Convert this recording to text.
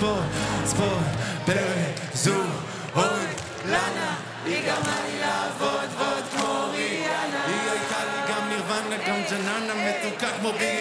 ספורט, ברזו, אוי, לנה, היא גרמה לי לעבוד ועוד כמו ריאנה. היא הייתה לי גם נירוונה, גם ג'ננה מתוקה כמו בי